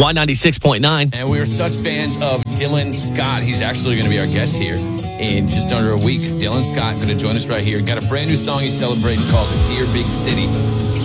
Y96.9. And we are such fans of Dylan Scott. He's actually going to be our guest here in just under a week. Dylan Scott going to join us right here. Got a brand new song he's celebrating called The Dear Big City.